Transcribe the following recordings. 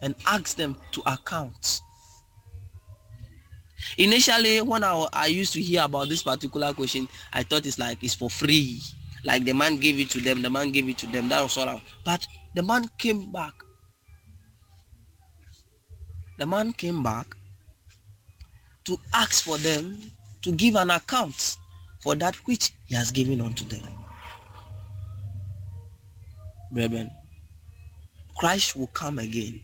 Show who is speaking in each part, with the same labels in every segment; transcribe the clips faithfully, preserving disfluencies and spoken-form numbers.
Speaker 1: and ask them to account. Initially, when I, I used to hear about this particular question, I thought it's like it's for free. Like the man gave it to them, the man gave it to them. That was all. I, but the man came back. The man came back to ask for them to give an account for that which he has given unto them. Brethren, Christ will come again.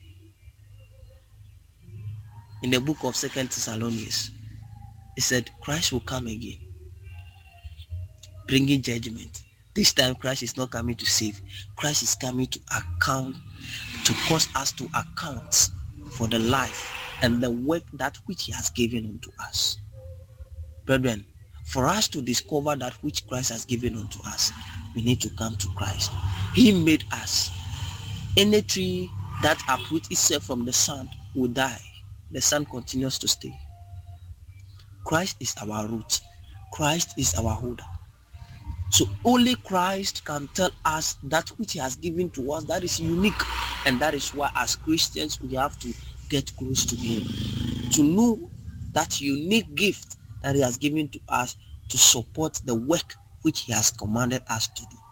Speaker 1: In the book of Second Thessalonians, he said, Christ will come again, bringing judgment. This time, Christ is not coming to save. Christ is coming to account, to cause us to account for the life and the work that which he has given unto us. Brethren, for us to discover that which Christ has given unto us, we need to come to Christ. He made us. Any tree that uproots itself from the sun will die. The sun continues to stay. Christ is our root. Christ is our holder. So only Christ can tell us that which he has given to us that is unique. And that is why as Christians we have to get close to him, to know that unique gift that he has given to us to support the work which he has commanded us to do.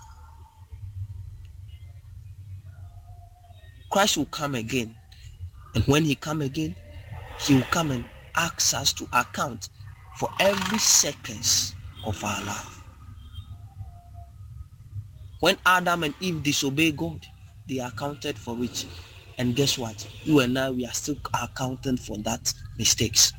Speaker 1: Christ will come again. And when he come again, he will come and ask us to account for every seconds of our life. When Adam and Eve disobeyed God, they accounted for it. And guess what? You and I, we are still accounting for that mistakes.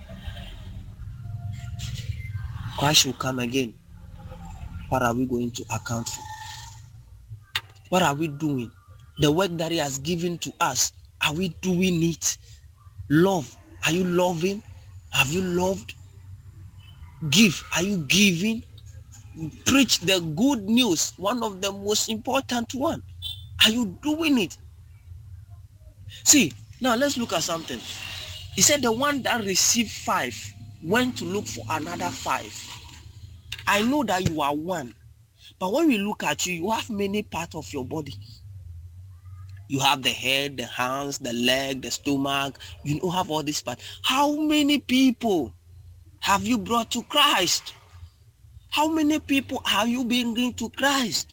Speaker 1: Christ will come again. What are we going to account for? What are we doing? The work that he has given to us, are we doing it? Love. Are you loving? Have you loved? Give. Are you giving? Preach the good news. One of the most important one. Are you doing it? See, now let's look at something. He said the one that received five went to look for another five. I know that you are one. But when we look at you, you have many parts of your body. You have the head, the hands, the leg, the stomach. You don't have all these parts. How many people have you brought to Christ? How many people are you bringing to Christ?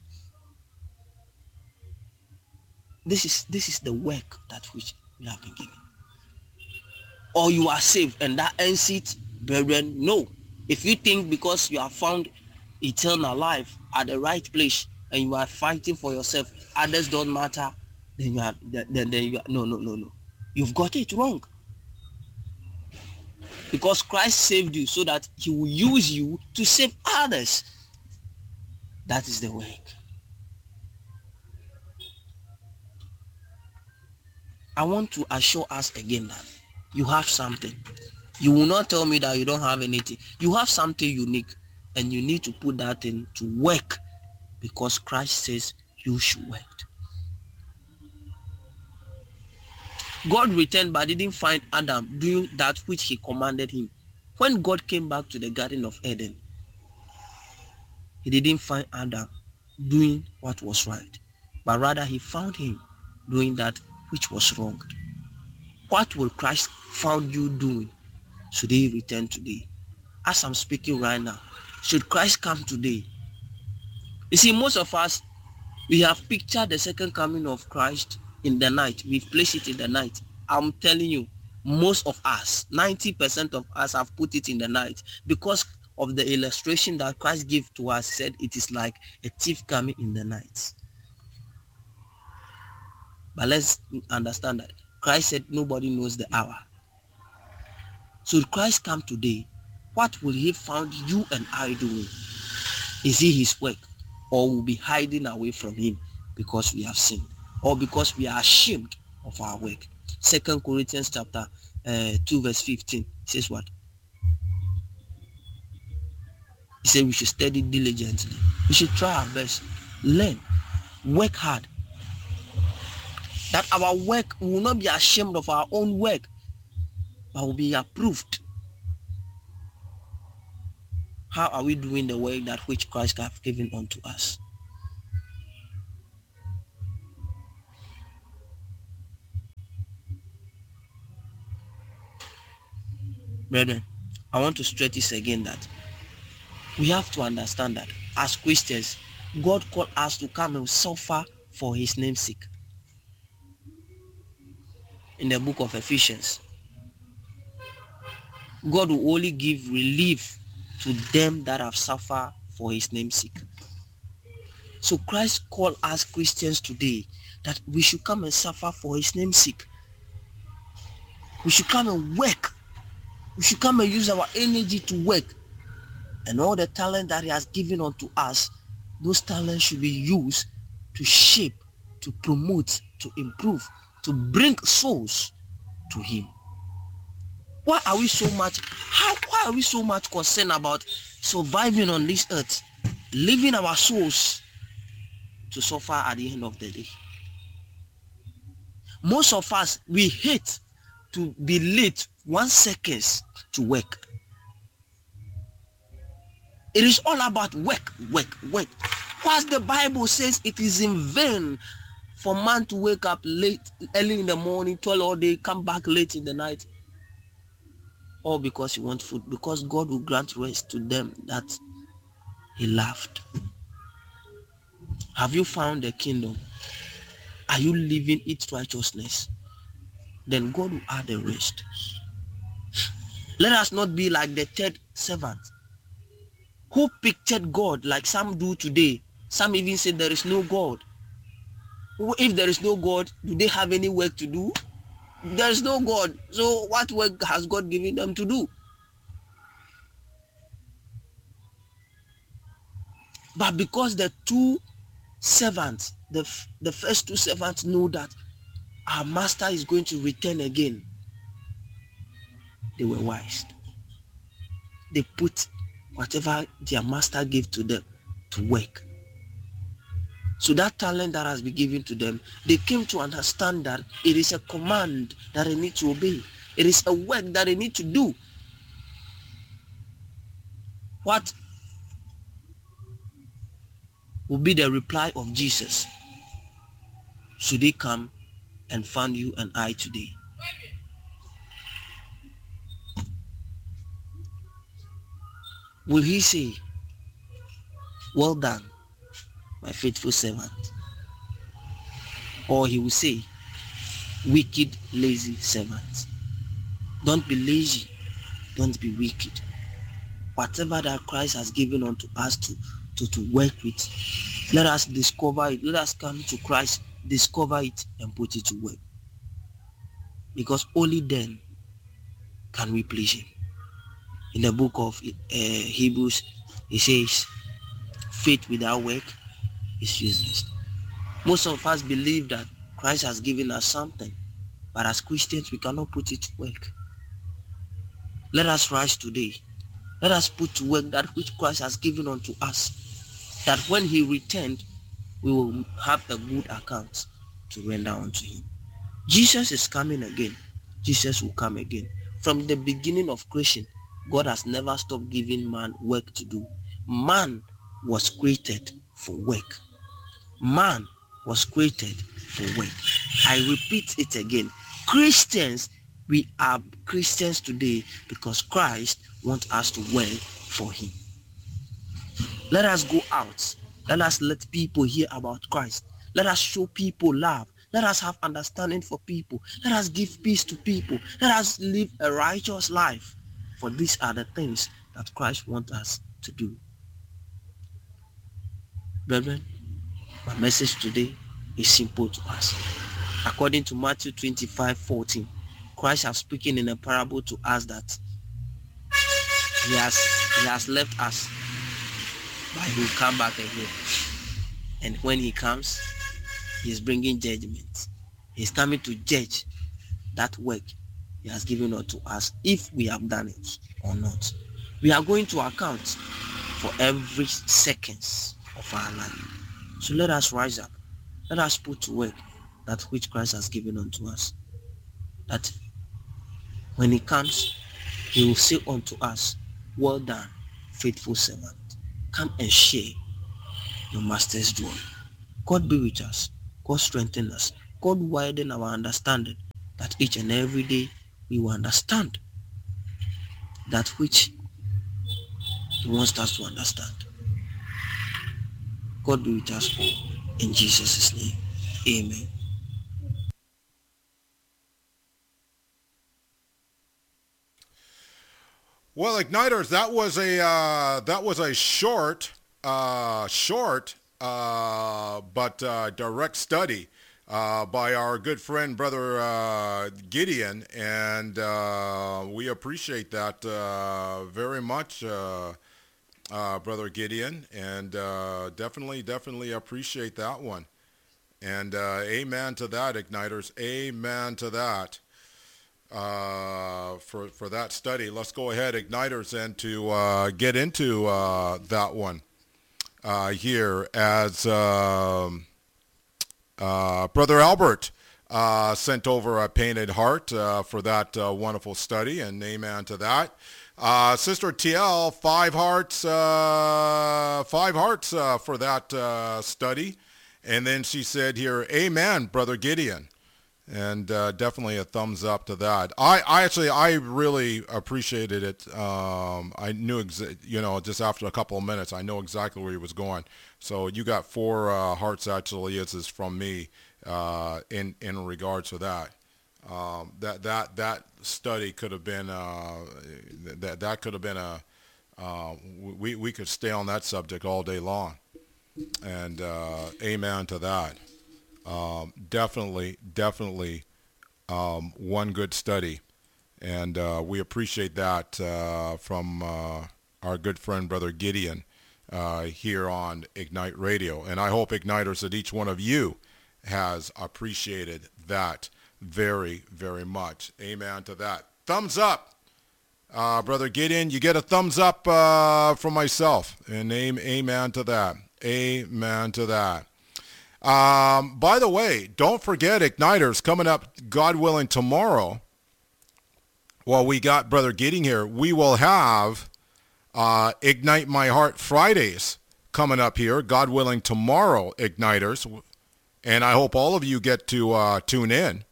Speaker 1: This is this is the work that which we have been given. Or you are saved and that ends it, brethren. No. If you think because you have found eternal life at the right place and you are fighting for yourself, others don't matter, then you are then, then you are, no no no no you've got it wrong. Because Christ saved you so that he will use you to save others. That is the work. I want to assure us again that you have something. You will not tell me that you don't have anything. You have something unique and you need to put that in to work because Christ says you should work. God returned but didn't find Adam doing that which he commanded him. When God came back to the Garden of Eden, he didn't find Adam doing what was right, but rather he found him doing that which was wrong. What will Christ found you doing? Should he return today? As I'm speaking right now, should Christ come today? You see, most of us, we have pictured the second coming of Christ in the night. We've placed it in the night. I'm telling you, most of us, ninety percent of us have put it in the night because of the illustration that Christ gave to us. Said it is like a thief coming in the night. But let's understand that Christ said nobody knows the hour. So if Christ come today, what will he find you and I doing? Is he his work? Or will be hiding away from him because we have sinned? Or because we are ashamed of our work? Second Corinthians chapter uh, two verse fifteen says what? He said we should study diligently. We should try our best. Learn. Work hard. That our work will not be ashamed of our own work, but will be approved. How are we doing the work that which Christ has given unto us? Brethren, I want to stress this again, that we have to understand that as Christians, God called us to come and suffer for his name's sake. In the book of Ephesians, God will only give relief to them that have suffered for his name's sake. So Christ called us Christians today that we should come and suffer for his name's sake. We should come and work. We should come and use our energy to work. And all the talent that he has given unto us, those talents should be used to shape, to promote, to improve, to bring souls to him. Why are we so much, how, why are we so much concerned about surviving on this earth, leaving our souls to suffer at the end of the day? Most of us, we hate to be late one second to work. It is all about work, work, work. Whilst the Bible says it is in vain for man to wake up late, early in the morning, toil all day, come back late in the night, all because he wants food, because God will grant rest to them that he loved. Have you found the kingdom? Are you living its righteousness? Then God will add the rest. Let us not be like the third servant who pictured God like some do today. Some even say there is no God. If there is no God, do they have any work to do? There is no God. So what work has God given them to do? But because the two servants, the, the first two servants know that our master is going to return again, they were wise. They put whatever their master gave to them to work. So that talent that has been given to them, they came to understand that it is a command that they need to obey. It is a work that they need to do. What will be the reply of Jesus should he come and find you and I today? Will he say, well done, my faithful servant? Or he will say, wicked, lazy servant? Don't be lazy. Don't be wicked. Whatever that Christ has given unto us to, to, to work with, let us discover it. Let us come to Christ, discover it, and put it to work. Because only then can we please him. In the book of uh, Hebrews, it says, faith without work is useless. Most of us believe that Christ has given us something, but as Christians, we cannot put it to work. Let us rise today. Let us put to work that which Christ has given unto us, that when he returned, we will have a good account to render unto him. Jesus is coming again. Jesus will come again. From the beginning of creation, God has never stopped giving man work to do. Man was created for work. Man was created for work. I repeat it again. Christians, we are Christians today because Christ wants us to work for him. Let us go out. Let us let people hear about Christ. Let us show people love. Let us have understanding for people. Let us give peace to people. Let us live a righteous life. For these are the things that Christ wants us to do. Brethren, my message today is simple to us. According to Matthew twenty-five fourteen, Christ has spoken in a parable to us that he has, he has left us, but he will come back again. And when he comes, he is bringing judgment. He is coming to judge that work he has given unto us, if we have done it or not. We are going to account for every seconds of our life. So let us rise up. Let us put to work that which Christ has given unto us. That when he comes, he will say unto us, well done, faithful servant. Come and share your master's joy. God be with us. God strengthen us. God widen our understanding, that each and every day we will understand that which he wants us to understand. God be with us all. In Jesus' name, amen.
Speaker 2: Well, Igniters, that was a uh, that was a short, uh, short, uh, but uh, direct study uh, by our good friend, Brother uh, Gideon, and uh, we appreciate that uh, very much, uh, uh, Brother Gideon, and uh, definitely, definitely appreciate that one. And uh, amen to that, Igniters. Amen to that. Uh, for for that study. Let's go ahead, Igniters, and to uh, get into uh, that one uh, here as um, uh, Brother Albert uh, sent over a painted heart uh, for that uh, wonderful study, and amen to that. Uh, Sister T L, five hearts, uh, five hearts uh, for that uh, study, and then she said here, amen, Brother Gideon. And uh, definitely a thumbs up to that. I, I actually, I really appreciated it. Um, I knew, exa- you know, just after a couple of minutes, I know exactly where he was going. So you got four uh, hearts actually. This is from me uh, in in regards to that. Um, that that that study could have been uh, that that could have been a uh, we we could stay on that subject all day long. And uh, amen to that. Um, definitely, definitely um, one good study, and uh, we appreciate that uh, from uh, our good friend Brother Gideon uh, here on Ignite Radio. And I hope, Igniters, that each one of you has appreciated that very, very much. Amen to that. Thumbs up, uh, Brother Gideon. You get a thumbs up uh, from myself, and amen to that. Amen to that. Um, by the way, don't forget, Igniters, coming up, God willing, tomorrow, while we got Brother Gideon here, we will have uh, Ignite My Heart Fridays coming up here, God willing, tomorrow, Igniters. And I hope all of you get to uh, tune in,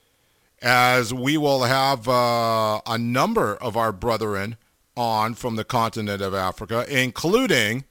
Speaker 2: as we will have uh, a number of our brethren on from the continent of Africa, including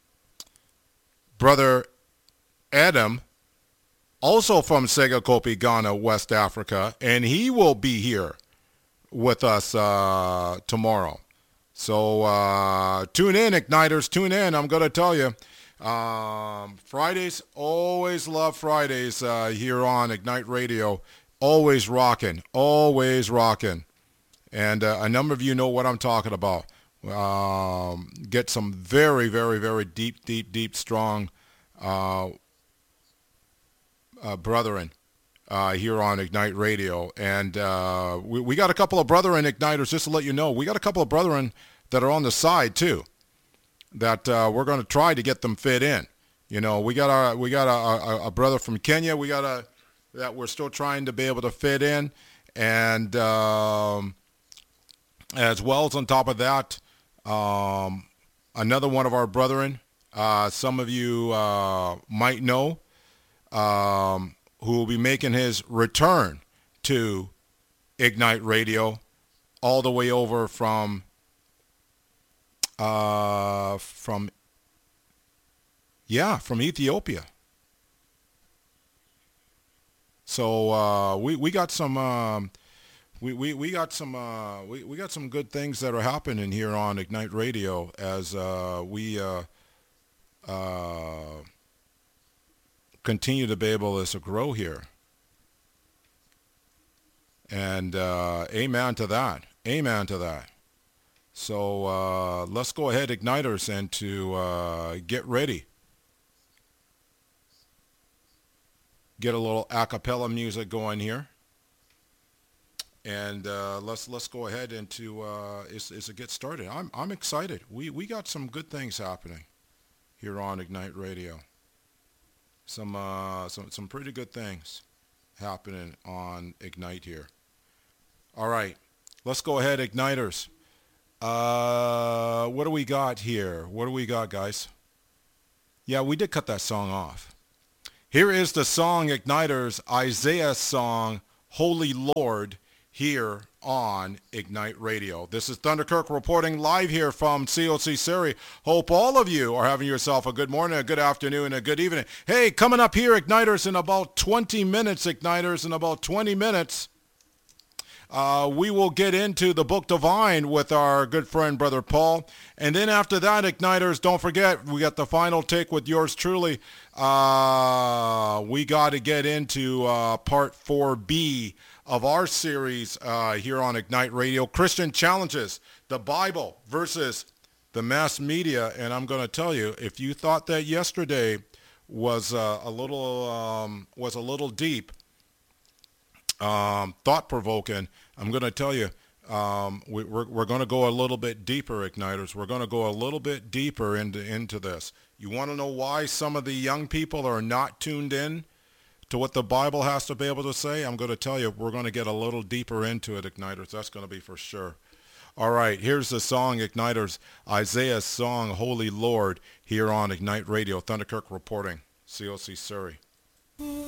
Speaker 2: Brother Adam, also from Segakopi, Ghana, West Africa, and he will be here with us uh, tomorrow. So uh, tune in, Igniters, tune in. I'm going to tell you, um, Fridays, always love Fridays uh, here on Ignite Radio. Always rocking, always rocking. And uh, a number of you know what I'm talking about. Um, get some very, very, very deep, deep, deep, strong uh, uh, brethren uh, here on Ignite Radio. And uh, we, we got a couple of brethren Igniters, just to let you know. We got a couple of brethren that are on the side, too, that uh, we're going to try to get them fit in. You know, we got our, we got a, a, a brother from Kenya. We got a that we're still trying to be able to fit in. And um, as well as on top of that, um, another one of our brethren, uh, some of you uh, might know, um, who will be making his return to Ignite Radio, all the way over from uh, from yeah from Ethiopia. So uh, we we got some um, we, we, we got some uh, we, we got some good things that are happening here on Ignite Radio as uh, we uh, uh, continue to be able to grow here. And uh, amen to that. Amen to that. So uh, let's go ahead, Igniters, and to uh, get ready. Get a little a cappella music going here. And uh, let's let's go ahead and to uh, is is to get started. I'm I'm excited. We we got some good things happening here on Ignite Radio. Some uh, some some pretty good things happening on Ignite here. All right, let's go ahead, Igniters. Uh, what do we got here? What do we got, guys? Yeah, we did cut that song off. Here is the song, Igniters, Isaiah's song, Holy Lord, here on Ignite Radio. This is Thunder Kirk reporting live here from C O C Surrey. Hope all of you are having yourself a good morning, a good afternoon, a good evening. Hey, coming up here, Igniters, in about twenty minutes, Igniters, in about twenty minutes, uh, we will get into the Book Divine with our good friend, Brother Paul. And then after that, Igniters, don't forget, we got the final take with yours truly. Uh, we got to get into uh, part four B of our series uh, here on Ignite Radio, Christian Challenges, the Bible versus the mass media. And I'm going to tell you, if you thought that yesterday was uh, a little um, was a little deep, um, thought-provoking, I'm going to tell you, um, we, we're we're going to go a little bit deeper, Igniters. We're going to go a little bit deeper into into this. You want to know why some of the young people are not tuned in to what the Bible has to be able to say? I'm going to tell you, we're going to get a little deeper into it, Igniters. That's going to be for sure. All right, here's the song, Igniters, Isaiah's song, Holy Lord, here on Ignite Radio. Thunder Kirk reporting, C O C Surrey.